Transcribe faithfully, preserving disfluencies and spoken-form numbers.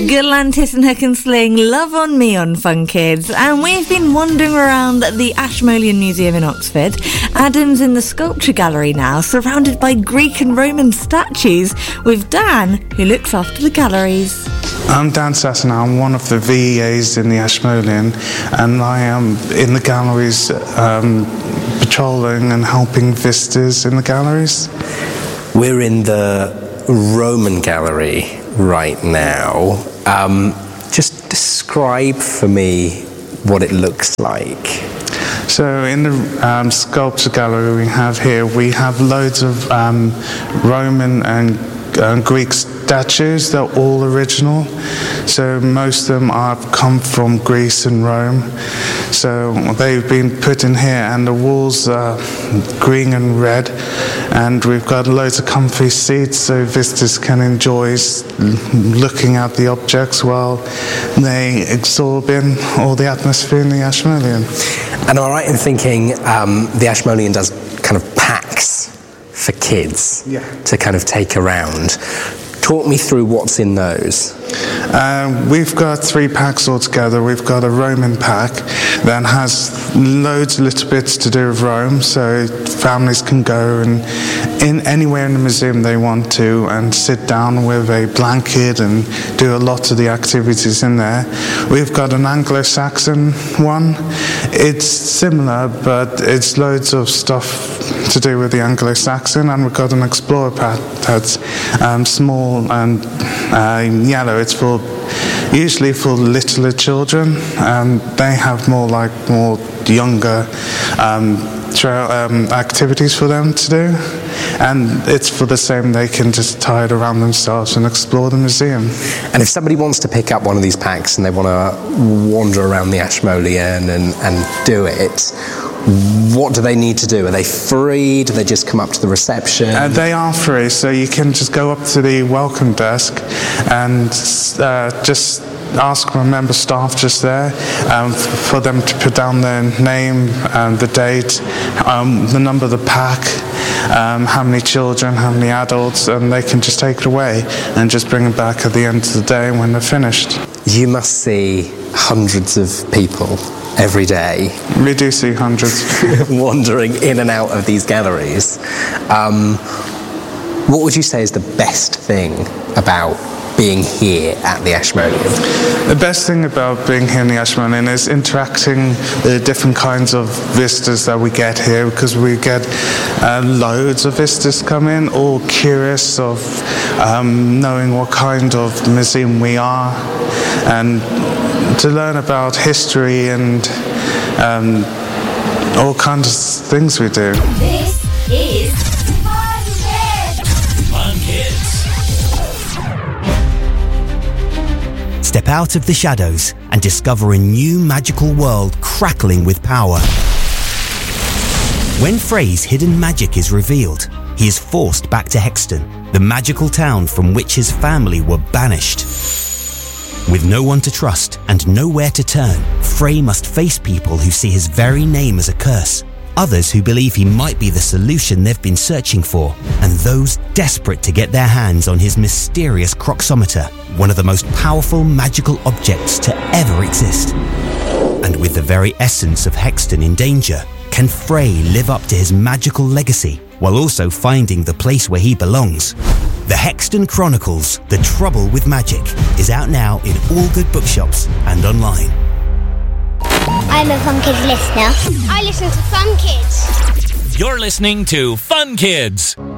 Galantis and Hook and Sling, Love on Me on Fun Kids, and we've been wandering around the Ashmolean Museum in Oxford. Adam's in the Sculpture Gallery now, surrounded by Greek and Roman statues, with Dan, who looks after the galleries. I'm Dan Sassana. I'm one of the V E As in the Ashmolean, and I am in the galleries um, patrolling and helping visitors in the galleries. We're in the Roman Gallery right now. Um, just describe for me what it looks like. So in the um, Sculpture Gallery we have here, we have loads of um, Roman and uh, Greek statues. They're all original. So most of them have come from Greece and Rome. So they've been put in here, and the walls are green and red, and we've got loads of comfy seats so visitors can enjoy looking at the objects while they absorb in all the atmosphere in the Ashmolean. And am I right in thinking um, the Ashmolean does kind of packs for kids yeah. to kind of take around? Talk me through what's in those. Uh, we've got three packs altogether. We've got a Roman pack that has loads of little bits to do with Rome, so families can go and in anywhere in the museum they want to and sit down with a blanket and do a lot of the activities in there. We've got an Anglo-Saxon one. It's similar, but it's loads of stuff to do with the Anglo-Saxon, and we've got an Explorer pack that's um, small and uh, yellow. It's for usually for littler children, and they have more like more younger um, trail um, activities for them to do, and it's for the same. They can just tie it around themselves and explore the museum. And if somebody wants to pick up one of these packs and they want to wander around the Ashmolean and, and do it, what do they need to do? Are they free? Do they just come up to the reception? Uh, they are free, so you can just go up to the welcome desk and uh, just ask a member staff just there um, for them to put down their name, and the date, um, the number of the pack, um, how many children, how many adults, and they can just take it away and just bring it back at the end of the day when they're finished. You must see hundreds of people every day. We do see hundreds. Wandering in and out of these galleries. Um, what would you say is the best thing about being here at the Ashmolean? The best thing about being here in the Ashmolean is interacting with the different kinds of visitors that we get here, because we get uh, loads of visitors come in, all curious of um, knowing what kind of museum we are, and to learn about history and um, all kinds of things we do. This is Fun Kids! Fun Kids. Step out of the shadows and discover a new magical world crackling with power. When Frey's hidden magic is revealed, he is forced back to Hexton, the magical town from which his family were banished. With no one to trust and nowhere to turn, Frey must face people who see his very name as a curse, others who believe he might be the solution they've been searching for, and those desperate to get their hands on his mysterious Croxometer, one of the most powerful magical objects to ever exist. And with the very essence of Hexton in danger, can Frey live up to his magical legacy while also finding the place where he belongs? The Hexton Chronicles, The Trouble with Magic, is out now in all good bookshops and online. I'm a Fun Kids listener. I listen to Fun Kids. You're listening to Fun Kids.